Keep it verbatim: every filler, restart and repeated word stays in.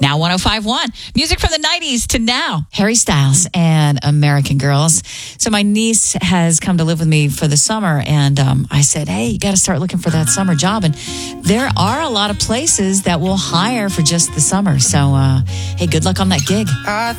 Now one oh five point one. Music from the nineties to now. Harry Styles and American Girls. So my niece has come to live with me for the summer, and um, I said, hey, you got to start looking for that summer job. And there are a lot of places that will hire for just the summer. So, uh, hey, good luck on that gig.